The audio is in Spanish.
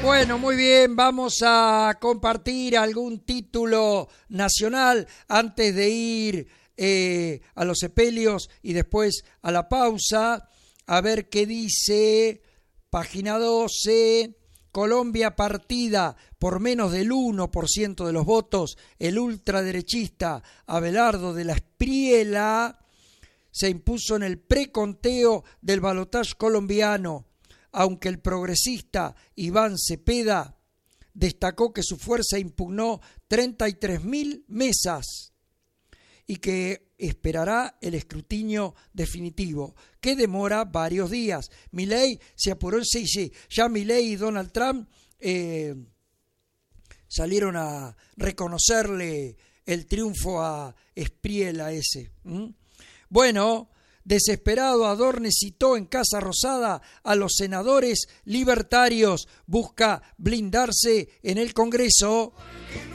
Bueno, muy bien, vamos a compartir algún título nacional antes de ir a los sepelios y después a la pausa. A ver qué dice página 12. Colombia partida por menos del 1% de los votos. El ultraderechista Abelardo de la Espriella se impuso en el preconteo del balotaje colombiano, aunque el progresista Iván Cepeda destacó que su fuerza impugnó 33.000 mesas y que esperará el escrutinio definitivo, que demora varios días. Milei se apuró en sí. Ya Milei y Donald Trump salieron a reconocerle el triunfo a Espriella ese. Bueno, desesperado, Adorne citó en Casa Rosada a los senadores libertarios. Busca blindarse en el Congreso.